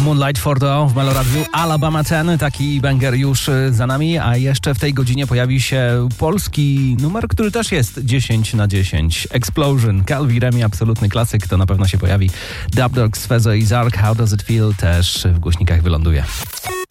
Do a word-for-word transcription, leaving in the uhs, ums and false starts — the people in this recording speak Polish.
Moonlight for the w Meloradiu. Alabama ten, taki banger już za nami, a jeszcze w tej godzinie pojawi się polski numer, który też jest dziesięć na dziesięć. Explosion, Calvi Remi, absolutny klasyk, to na pewno się pojawi. Dub Dogs, Fezo i Zark, How Does It Feel też w głośnikach wyląduje.